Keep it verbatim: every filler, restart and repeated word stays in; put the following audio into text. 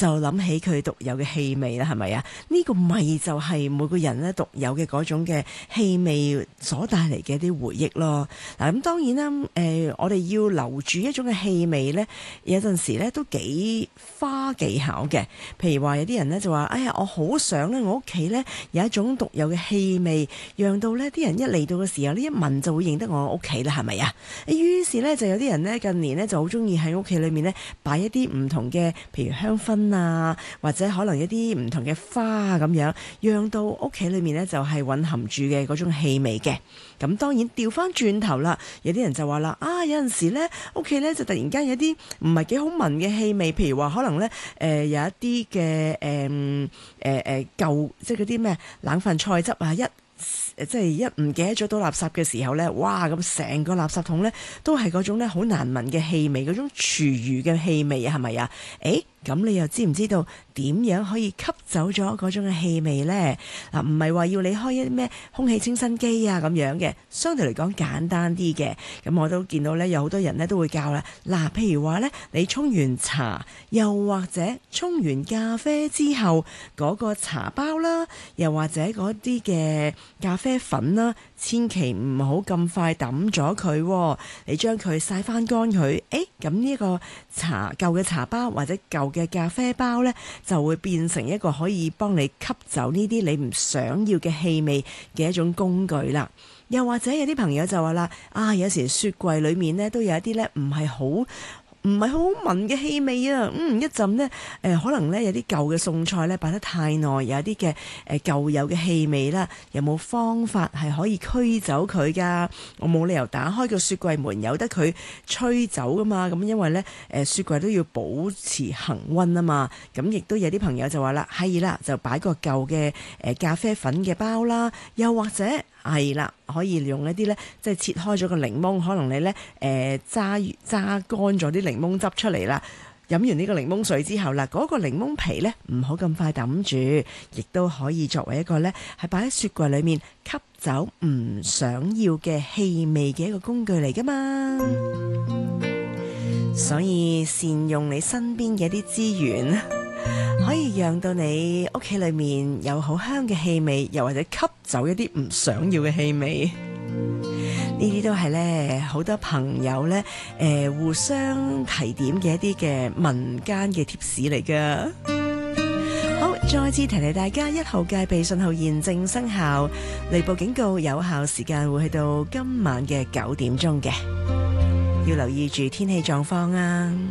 就諗起佢獨有嘅氣味啦，係咪啊？呢個咪就係每個人咧獨有嘅嗰種嘅氣味所帶嚟嘅一啲回憶咯。嗱，咁當然啦，誒、呃，我哋要留住一種嘅氣味咧，有陣時咧都幾花技巧嘅。譬如話有啲人咧就話：哎呀，我好想咧，我屋企咧有一種獨有嘅氣味，讓到呢啲人一嚟到嘅時候呢，一聞就會認得我屋企啦，係咪啊？於是咧就有啲人咧近年咧就好中意喺屋企裏面咧擺一啲唔同嘅，譬如香薰啊，或者可能一啲唔同嘅花啊咁樣，讓到屋企裏面咧就係蘊含住嘅嗰種氣味嘅。咁當然調翻轉頭啦，有啲人就話啦，啊有陣時咧屋企咧就突然間有啲唔係幾好聞嘅氣味，譬如話可能咧誒、呃、有一啲嘅誒誒誒舊，即係嗰啲咩冷飯菜汁啊，一即係一唔記得咗倒垃圾嘅時候咧，哇咁成個垃圾桶咧都係嗰種咧好難聞嘅氣味，嗰種廚餘嘅氣味啊，係咪啊？誒咁你又知唔知道點樣可以吸走咗嗰種嘅氣味呢？嗱，唔係話要你開一啲咩空氣清新機啊咁樣嘅，相對嚟講簡單啲嘅。咁我都見到咧，有好多人咧都會教啦。嗱，譬如話咧，你沖完茶，又或者沖完咖啡之後嗰個茶包啦，又或者嗰啲嘅咖啡粉啦，千祈唔好咁快抌咗佢，你將佢曬翻乾佢。誒，咁呢個茶舊嘅茶包或者舊嘅咖啡包呢，就會變成一個可以幫你吸走呢啲你唔想要嘅氣味嘅一種工具啦。又或者有啲朋友就話啦，啊有時雪櫃裏面呢，都有一啲呢唔係好唔係好好聞嘅氣味啊，嗯一陣呢，誒、呃、可能呢有啲舊嘅餸菜呢擺得太耐，有一啲嘅誒舊有嘅氣味啦，有冇方法係可以驅走佢㗎？我冇理由打開個雪櫃門由得佢吹走㗎嘛，咁因為呢誒、呃、雪櫃都要保持恆溫啊嘛，咁亦都有啲朋友就話啦，係啦，就擺個舊嘅誒咖啡粉嘅包啦，又或者係啦，可以用一啲呢，即係切開咗個檸檬，可能你呢誒揸揸乾咗啲檸檬汁出嚟啦，飲完呢個檸檬水之後啦，嗰個檸檬皮呢唔好咁快抌住，亦都可以作為一個呢係擺喺雪櫃裏面吸走唔想要嘅氣味嘅一個工具嚟㗎嘛。所以善用你身邊嘅一啲資源，可以讓到你屋企裏面有好香嘅氣味，又或者吸走一啲唔想要嘅氣味。呢啲都係咧好多朋友咧誒、呃、互相提點嘅一啲嘅民間嘅貼士嚟㗎。好，再次提提大家，一號戒備信號現正生效，雷暴警告有效時間會去到今晚嘅九點鐘嘅，要留意住天氣狀況啊。